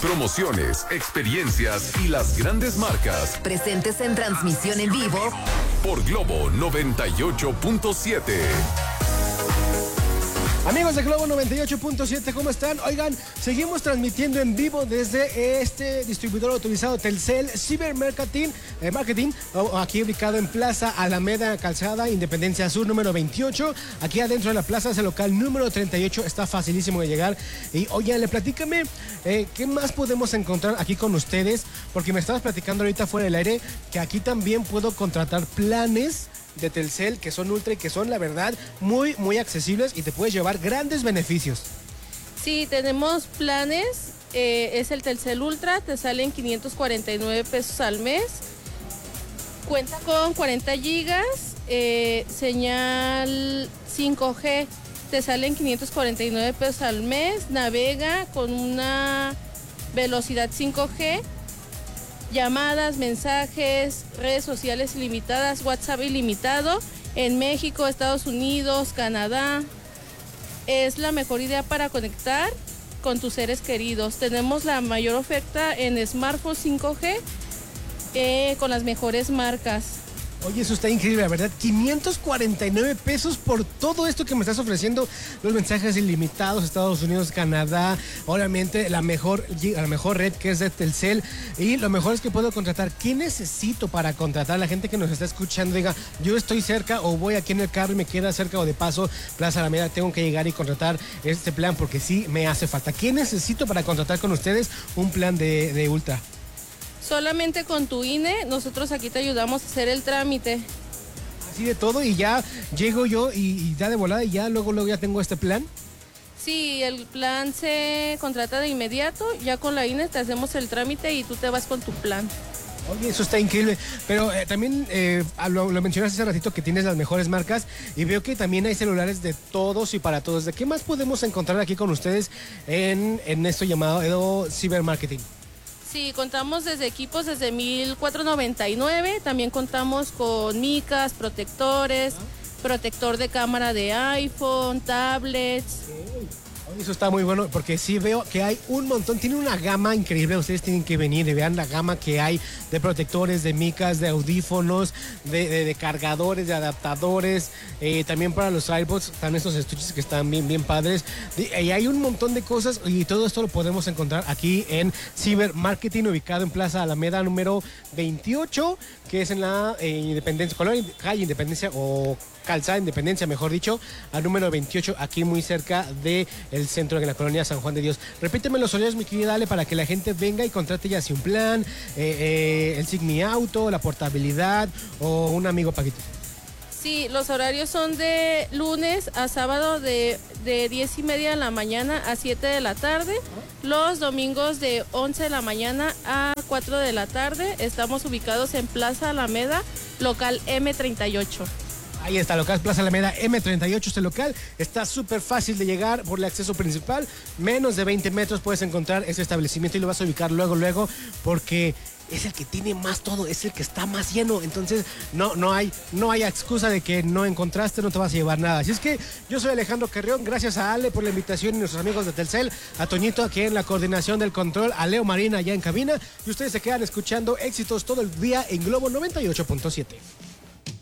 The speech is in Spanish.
promociones, experiencias y las grandes marcas. Presentes en transmisión en vivo por Globo 98.7. Amigos de Globo 98.7, ¿cómo están? Oigan, seguimos transmitiendo en vivo desde este distribuidor autorizado Telcel Cibermarketing, aquí ubicado en Plaza Alameda Calzada, Independencia Sur, número 28. Aquí adentro de la plaza es el local número 38, está facilísimo de llegar. Y oye, platícame, ¿qué más podemos encontrar aquí con ustedes? Porque me estabas platicando ahorita fuera del aire que aquí también puedo contratar planes de Telcel que son ultra y que son, la verdad, muy, muy accesibles y te puedes llevar grandes beneficios. Sí, tenemos planes, es el Telcel Ultra, te salen 549 pesos al mes, cuenta con 40 gigas, señal 5G, te salen 549 pesos al mes, navega con una velocidad 5G, llamadas, mensajes, redes sociales ilimitadas, WhatsApp ilimitado en México, Estados Unidos, Canadá. Es la mejor idea para conectar con tus seres queridos. Tenemos la mayor oferta en smartphones 5G con las mejores marcas. Oye, eso está increíble, la verdad. 549 pesos por todo esto que me estás ofreciendo. Los mensajes ilimitados, Estados Unidos, Canadá. Obviamente la mejor red que es de Telcel. Y lo mejor es que puedo contratar. ¿Qué necesito para contratar? La gente que nos está escuchando diga, yo estoy cerca o voy aquí en el carro y me queda cerca o de paso, Plaza Alameda, tengo que llegar y contratar este plan porque sí me hace falta. ¿Qué necesito para contratar con ustedes un plan de Ultra? Solamente con tu INE, nosotros aquí te ayudamos a hacer el trámite. Así de todo y ya llego yo y ya de volada y ya luego ya tengo este plan. Sí, el plan se contrata de inmediato, ya con la INE te hacemos el trámite y tú te vas con tu plan. Oye, eso está increíble, pero también lo mencionaste hace ratito que tienes las mejores marcas y veo que también hay celulares de todos y para todos. ¿De qué más podemos encontrar aquí con ustedes en esto llamado cibermarketing? Sí, contamos desde equipos desde 1,499, también contamos con micas, protectores, protector de cámara de iPhone, tablets. Eso está muy bueno porque sí veo que hay un montón, tiene una gama increíble, ustedes tienen que venir y vean la gama que hay de protectores, de micas, de audífonos, de cargadores, de adaptadores, también para los iPods, están estos estuches que están bien padres, y hay un montón de cosas y todo esto lo podemos encontrar aquí en Cibermarketing, ubicado en Plaza Alameda número 28, que es en la Independencia, calle Independencia o Calzada Independencia, mejor dicho, al número 28, aquí muy cerca del centro de la colonia San Juan de Dios. Repíteme los horarios, mi querida Ale, para que la gente venga y contrate ya sea un plan, el Sigmi Auto, la portabilidad o un amigo Paquito. Sí, los horarios son de lunes a sábado de 10:30 de la mañana a 7 de la tarde. Los domingos de 11 de la mañana a 4 de la tarde. Estamos ubicados en Plaza Alameda, local M38. Ahí está, local Plaza Alameda M38, este local está súper fácil de llegar por el acceso principal, menos de 20 metros puedes encontrar ese establecimiento y lo vas a ubicar luego, porque es el que tiene más todo, es el que está más lleno, entonces no hay excusa de que no encontraste, no te vas a llevar nada. Así es que yo soy Alejandro Carrión, gracias a Ale por la invitación y a nuestros amigos de Telcel, a Toñito aquí en la coordinación del control, a Leo Marina allá en cabina, y ustedes se quedan escuchando éxitos todo el día en Globo 98.7.